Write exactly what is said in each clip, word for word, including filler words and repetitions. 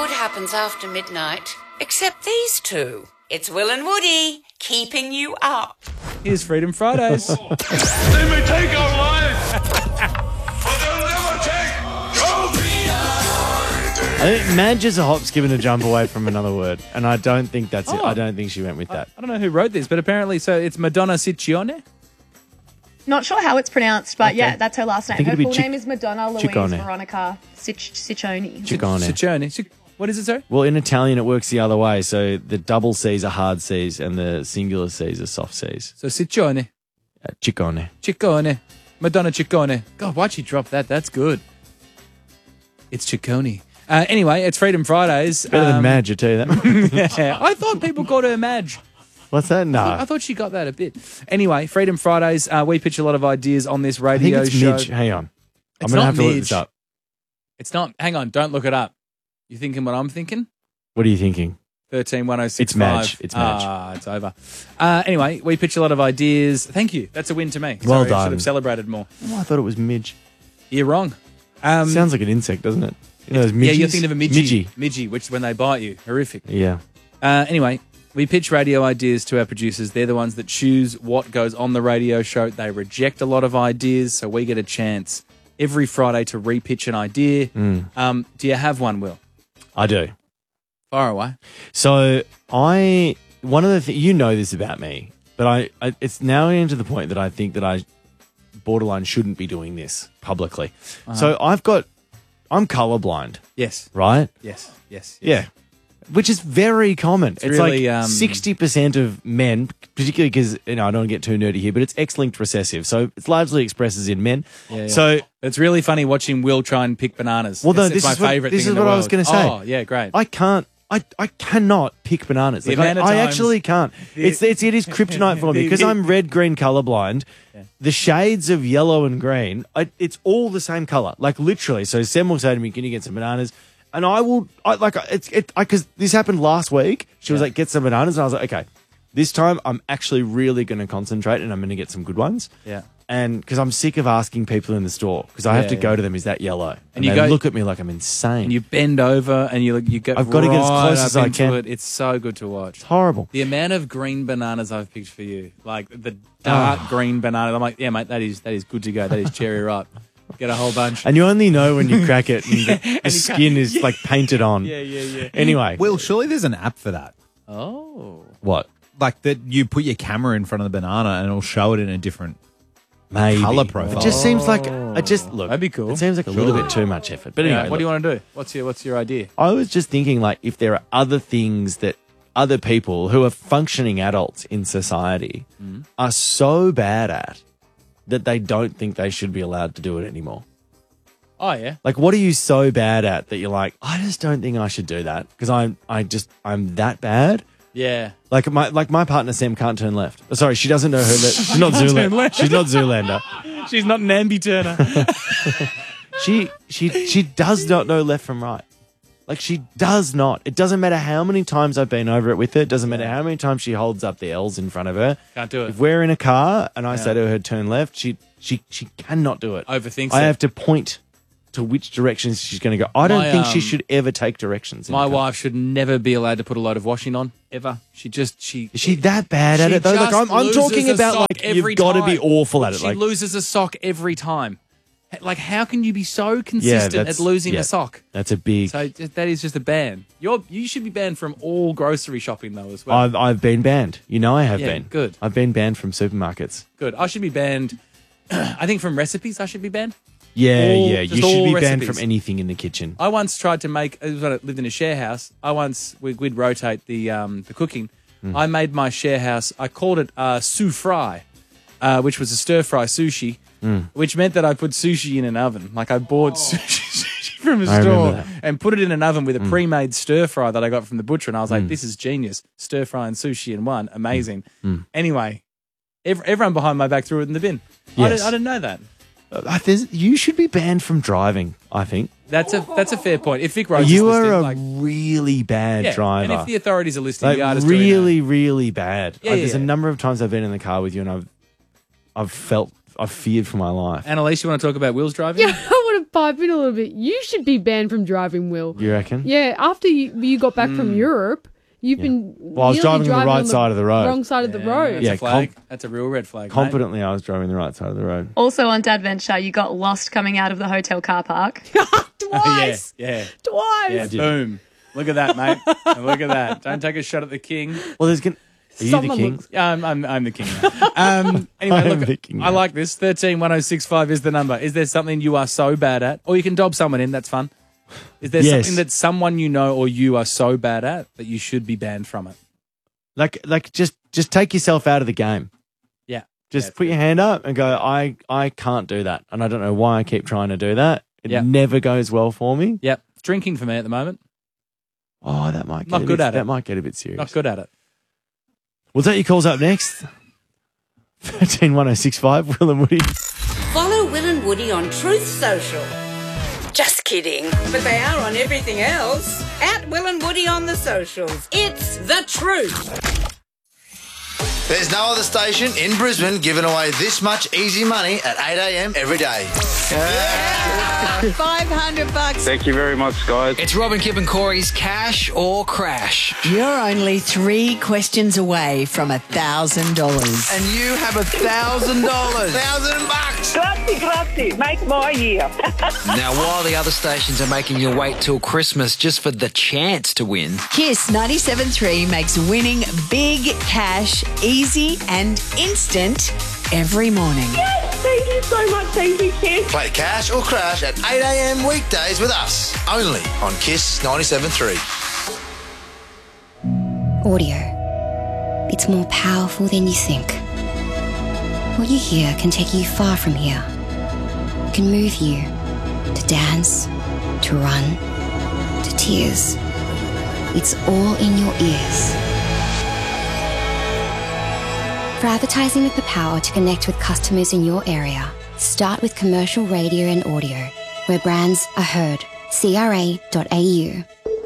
good happens after midnight, except these two. It's Will and Woody, keeping you up. Here's Freedom Fridays. They may take our lives, but they'll never take your freedom. I think Madge is a hop, skip and a jump away from another word, and I don't think that's it. Oh. I don't think she went with that. I don't know who wrote this, but apparently, so it's Madonna Ciccione. Not sure how it's pronounced, but Okay. yeah, that's her last name. think Her it'd be full Chic- name is Madonna Louise Ciccone. Veronica Cic- Ciccione. Ciccone. Ciccione. Cic- What is it, sorry? Well, in Italian, it works the other way. So the double C's are hard C's, and the singular C's are soft C's. So Ciccione. Uh, Ciccone. Ciccone. Madonna Ciccone. God, why'd she drop that? That's good. It's Ciccone. Uh, anyway, it's Freedom Fridays. Better than Um, Madge, I tell you that. Yeah, I thought people called her Madge. What's that? No. I thought she got that a bit. Anyway, Freedom Fridays. Uh, we pitch a lot of ideas on this I think radio it's show. Midge. Hang on. It's I'm going to not have to look Midge. this up. It's not. Hang on. Don't look it up. You thinking what I'm thinking? What are you thinking? Thirteen one zero six It's Madge. It's Madge. Ah, it's over. Uh, anyway, we pitch a lot of ideas. Thank you. That's a win to me. Well Sorry, I done. should have celebrated more. Oh, I thought it was Midge. You're wrong. Um, Sounds like an insect, doesn't it? You know those yeah, you're midgies? thinking of a midgie. Midgie. Midgie, which is when they bite you. Horrific. Yeah. Uh, anyway, we pitch radio ideas to our producers. They're the ones that choose what goes on the radio show. They reject a lot of ideas, so we get a chance every Friday to repitch an idea. Mm. Um, do you have one, Will? I do. Far away. So I, one of the things, you know this about me, but I, I, it's now getting to the point that I think that I borderline shouldn't be doing this publicly. Uh-huh. So I've got, I'm colorblind, Yes. right? Yes. Yes. yes. Yeah. Which is very common. It's, really, like um, sixty percent of men, particularly because, you know, I don't want to get too nerdy here, but it's X-linked recessive. So it largely expresses in men. Yeah, yeah. So It's really funny watching Will try and pick bananas. Well, no, it's, this it's is my what- favorite this thing is in the what I world. was gonna say. Oh, yeah, great. I can't. I, I cannot pick bananas. The Like, I, amount of I times- actually can't. It's, it's it is kryptonite for me because I'm red green colorblind. The shades of yellow and green, I, it's all the same color. Like literally. So Sam will say to me, "Can you get some bananas?" And I will. I like it's it because this happened last week. She was Yeah. like, "Get some bananas," and I was like, "Okay." This time, I'm actually really going to concentrate, and I'm going to get some good ones. Yeah. And because I'm sick of asking people in the store, because I have Yeah, to yeah. go to them, is that yellow? And, And you they go- look at me like I'm insane. And you bend over and you you get I've got to get as right close up as I into can. It. It's so good to watch. It's horrible. The amount of green bananas I've picked for you, like the dark Ah. green banana. I'm like, yeah, mate, that is that is good to go. That is cherry ripe. Get a whole bunch. And you only know when you crack it and the, the and you skin is like painted on. Yeah, yeah, yeah. Anyway. Will, surely there's an app for that. Oh. What? Like that you put your camera in front of the banana and it'll show it in a different Maybe. colour profile. It just seems like, I just, look. That'd be cool. It seems like a little bit too much effort. But anyway, Yeah, what do you look, want to do? What's your What's your idea? I was just thinking like if there are other things that other people who are functioning adults in society Mm. are so bad at that they don't think they should be allowed to do it anymore. Oh yeah. Like, what are you so bad at that you're like, I just don't think I should do that because I'm, I just, I'm that bad. Yeah. Like my, like my partner Sam can't turn left. Oh, sorry, she doesn't know her. Le- she's not Turn Zoolander. left. She's not Zoolander. She's not an ambi turner. She, she, she does not know left from right. Like she does not. It doesn't matter how many times I've been over it with her. It doesn't matter how many times she holds up the L's in front of her. Can't do it. If we're in a car and I Yeah. say to her turn left, she, she, she cannot do it. Overthinks I it. have to point to which directions she's going to go. I don't My, think she um, should ever take directions. in My a car. wife should never be allowed to put a load of washing on ever. She just she Is she that bad at She it though? Like just I'm, I'm loses talking a about sock like every you've got to be time. awful at it. She Like loses a sock every time. H- Like, how can you be so consistent at that's- losing yeah, a sock? That's a big. So just- that is just a ban. You're you should be banned from all grocery shopping though as well. I've I've been banned. You know I have Yeah, been. good. I've been banned from supermarkets. Good. I should be banned. I think from recipes I should be banned. Yeah, All- yeah. just You should all be banned recipes. from anything in the kitchen. I once tried to make. It was when I lived in a share house. I once we, we'd rotate the um, the cooking. Hmm. I made my share house. I called it uh, sous fry, uh, which was a stir fry sushi, Hmm. which meant that I put sushi in an oven. Like I bought sushi, sushi from a I remember store that. and put it in an oven with a Hmm. pre-made stir fry that I got from the butcher. And I was like, "This is genius! Stir fry and sushi in one, amazing." Hmm. Anyway, ev- everyone behind my back threw it in the bin. I, Yes. didn't, I didn't know that. Uh, there's- you should be banned from driving. I think That's a that's a fair point. If Vic Rose you is are listening, a like, really bad yeah, driver. and if the authorities are listening, like you are just doing that. really, really bad. Yeah, Like, yeah, there's yeah. a number of times I've been in the car with you and I've, I've felt, I've feared for my life. Annalise, you want to talk about Will's driving? Yeah, I want to pipe in a little bit. You should be banned from driving, Will. You reckon? Yeah, after you, you got back from Europe, you've been Well, I was nearly driving on the right on side of the road. Wrong side of the road. That's Yeah, a flag. com- That's a real red flag. mate. Confidently, I was driving the right side of the road. Also on Dadventure, you got lost coming out of the hotel car park. Twice. Yeah, yeah, Twice. yeah. Boom. Look at that, mate. Look at that. Don't take a shot at the king. Well, there's gonna. Are you Someone the king? looks- Yeah, I'm, I'm, I'm the king now. Um, anyway, I'm look, the king I now. like this. thirteen one oh six five is the number. Is there something you are so bad at? Or you can dob someone in, that's fun. Is there Yes. something that someone you know or you are so bad at that you should be banned from it? Like, like, just, just take yourself out of the game. Yeah. Just Yeah, put your hand up and go. I, I can't do that, and I don't know why I keep trying to do that. It Yeah. never goes well for me. Yep. Drinking for me at the moment. Oh, that might get Not a good bit, at it. That might get a bit serious. Not good at it. We'll take your calls up next. thirteen one oh six five, Will and Woody. Follow Will and Woody on Truth Social. Just kidding. But they are on everything else. At Will and Woody on the socials. It's the truth. There's no other station in Brisbane giving away this much easy money at eight a.m. every day. five hundred bucks. Thank you very much, guys. It's Robin, Kip and Corey's Cash or Crash. You're only three questions away from a thousand dollars. And you have a thousand dollars. Thousand bucks! Grazie, grazie. Make my year. Now, while the other stations are making you wait till Christmas just for the chance to win, Kiss ninety-seven point three makes winning big cash easy and instant every morning. Yes, thank you so much, thank you, Kiss. Play Cash or Crash at eight a.m. weekdays with us. Only on Kiss ninety-seven point three. Audio. It's more powerful than you think. What you hear can take you far from here. It can move you to dance, to run, to tears. It's all in your ears. For advertising with the power to connect with customers in your area, start with commercial radio and audio, where brands are heard. C R A dot A U.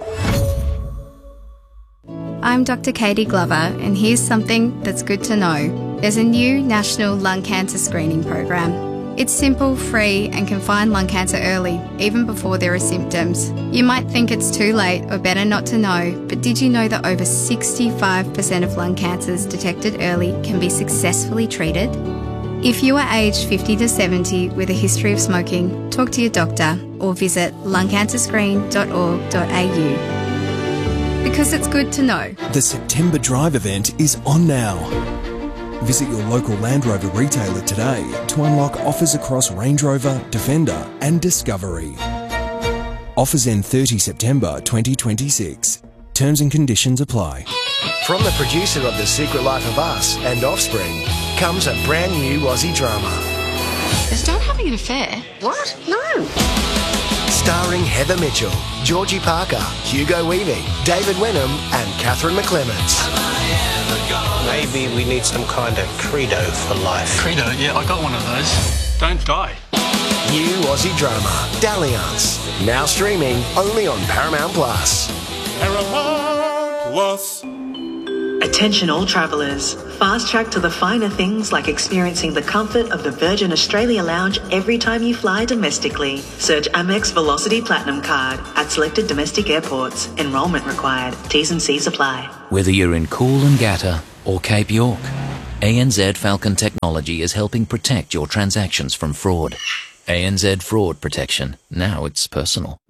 I'm Doctor Katie Glover, and here's something that's good to know. There's a new national lung cancer screening program. It's simple, free, and can find lung cancer early, even before there are symptoms. You might think it's too late or better not to know, but did you know that over sixty-five percent of lung cancers detected early can be successfully treated? If you are aged fifty to seventy with a history of smoking, talk to your doctor or visit lung cancer screen dot org dot A U. Because it's good to know. The September Drive event is on now. Visit your local Land Rover retailer today to unlock offers across Range Rover, Defender and Discovery. Offers end thirtieth September twenty twenty-six. Terms and conditions apply. From the producer of The Secret Life of Us and Offspring comes a brand new Aussie drama. Is Dad having an affair? What? No. Starring Heather Mitchell, Georgie Parker, Hugo Weaving, David Wenham and Catherine McClements. Maybe we need some kind of credo for life. Credo? Yeah, I got one of those. Don't die. New Aussie drama, Dalliance. Now streaming only on Paramount Plus. Paramount Plus. Attention all travellers. Fast track to the finer things like experiencing the comfort of the Virgin Australia Lounge every time you fly domestically. Search Amex Velocity Platinum Card at selected domestic airports. Enrolment required. T's and C's apply. Whether you're in Coolangatta or Cape York, A N Z Falcon Technology is helping protect your transactions from fraud. A N Z Fraud Protection. Now it's personal.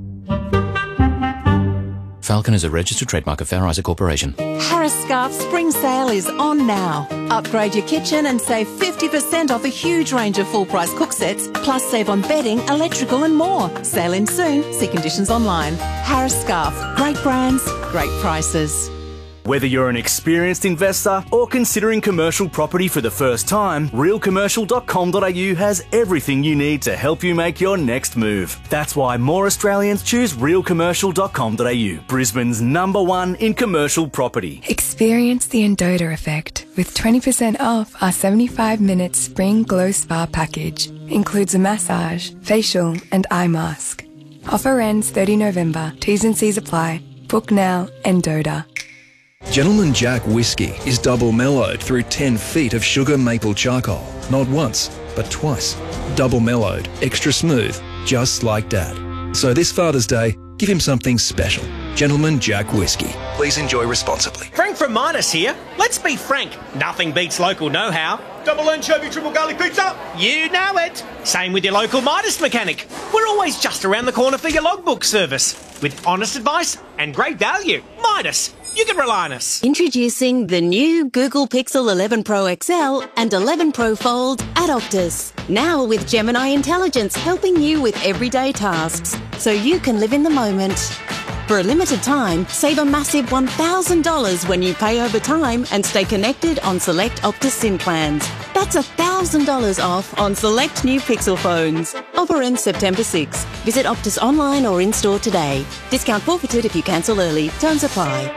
Falcon is a registered trademark of Fair Isaac Corporation. Harris Scarf Spring Sale is on now. Upgrade your kitchen and save fifty percent off a huge range of full-price cook sets, plus save on bedding, electrical and more. Sale in soon. See conditions online. Harris Scarf. Great brands, great prices. Whether you're an experienced investor or considering commercial property for the first time, real commercial dot com dot A U has everything you need to help you make your next move. That's why more Australians choose real commercial dot com dot A U, Brisbane's number one in commercial property. Experience the Endota effect with twenty percent off our seventy-five minute Spring Glow Spa package. Includes a massage, facial and eye mask. Offer ends thirtieth November. T's and C's apply. Book now, Endota. Gentleman Jack Whiskey is double mellowed through ten feet of sugar maple charcoal. Not once, but twice. Double mellowed, extra smooth, just like Dad. So this Father's Day, give him something special. Gentleman Jack Whiskey. Please enjoy responsibly. Frank from Midas here. Let's be frank, nothing beats local know-how. Double anchovy, triple garlic pizza. You know it. Same with your local Midas mechanic. We're always just around the corner for your logbook service. With honest advice and great value. Midas, you can rely on us. Introducing the new Google Pixel eleven Pro X L and eleven Pro Fold at Optus. Now with Gemini Intelligence helping you with everyday tasks, so you can live in the moment. For a limited time, save a massive one thousand dollars when you pay over time and stay connected on select Optus SIM plans. That's one thousand dollars off on select new Pixel phones. Offer ends September sixth. Visit Optus online or in-store today. Discount forfeited if you cancel early. Terms apply.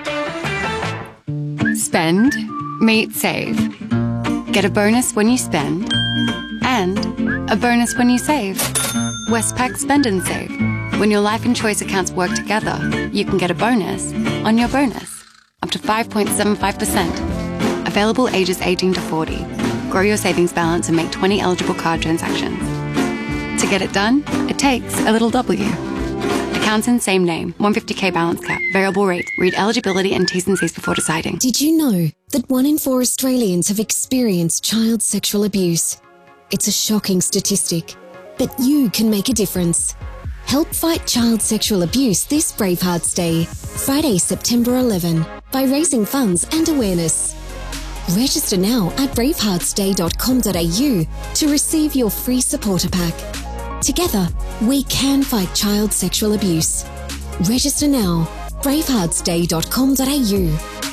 Spend, meet, save. Get a bonus when you spend, and a bonus when you save. Westpac Spend and Save. When your life and choice accounts work together, you can get a bonus on your bonus, up to five point seven five percent. Available ages eighteen to forty. Grow your savings balance and make twenty eligible card transactions. To get it done, it takes a little W. Accounts in same name, one hundred fifty K balance cap, variable rate. Read eligibility and T's and C's before deciding. Did you know that one in four Australians have experienced child sexual abuse? It's a shocking statistic, but you can make a difference. Help fight child sexual abuse this Bravehearts Day, Friday, September eleventh, by raising funds and awareness. Register now at bravehearts day dot com dot a u to receive your free supporter pack. Together, we can fight child sexual abuse. Register now, bravehearts day dot com dot a u.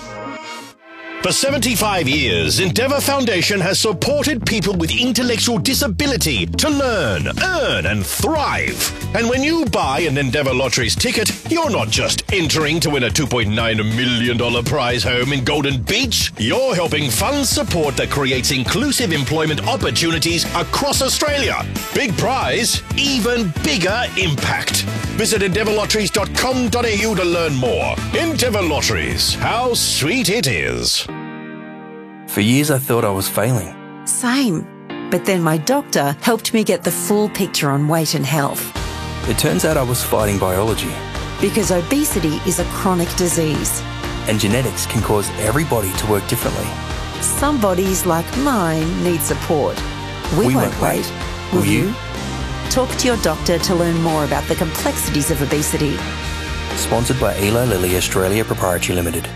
For seventy-five years, Endeavour Foundation has supported people with intellectual disability to learn, earn and thrive. And when you buy an Endeavour Lotteries ticket, you're not just entering to win a two point nine million dollars prize home in Golden Beach. You're helping fund support that creates inclusive employment opportunities across Australia. Big prize, even bigger impact. Visit endeavour lotteries dot com dot a u to learn more. Endeavour Lotteries, how sweet it is. For years I thought I was failing. Same. But then my doctor helped me get the full picture on weight and health. It turns out I was fighting biology. Because obesity is a chronic disease. And genetics can cause every body to work differently. Some bodies, like mine, need support. We, we won't, won't wait. wait. Will, Will you? you? Talk to your doctor to learn more about the complexities of obesity. Sponsored by Eli Lilly Australia Proprietary Limited.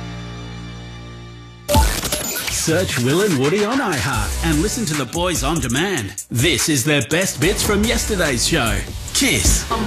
Search Will and Woody on iHeart and listen to the boys on demand. This is their best bits from yesterday's show. Kiss.